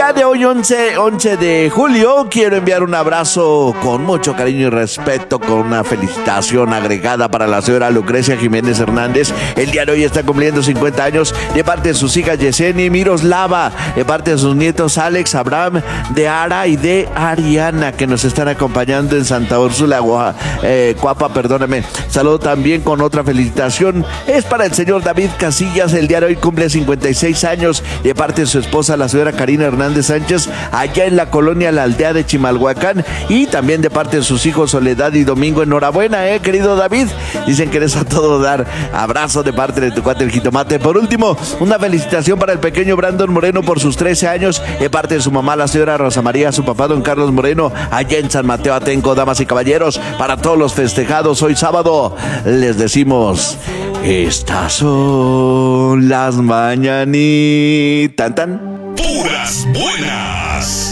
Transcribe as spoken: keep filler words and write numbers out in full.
día de hoy, once, once de julio, quiero enviar un abrazo con mucho cariño y respeto, con una felicitación agregada para la señora Lucrecia Jiménez Hernández. El día de hoy está cumpliendo cincuenta años, de parte de sus hijas Yesenia y Miroslava, de parte de sus nietos Alex, Abraham, de Ara y de Ariana, que nos están acompañando en Santa Úrsula, Gua, eh, Cuapa, perdóname. Saludo también con otra felicitación, es para el señor David Casillas. El día de hoy cumple cincuenta y seis años, de parte de su esposa, la señora Karina Hernández Sánchez, allá en la colonia La Aldea de Chimalhuacán, y también de parte de sus hijos Soledad y Domingo. Enhorabuena, eh, querido David. Dicen que eres a todo dar. Abrazo de parte de tu cuate el jitomate. Por último, una felicitación para el pequeño Brandon Moreno por sus trece años, de parte de su mamá, la señora Rosa María, su papá, don Carlos Moreno, allá en San Mateo Atenco. Damas y caballeros, para todos los festejados hoy sábado, les decimos: estas son las mañanitas. Tan, tan. Puras buenas.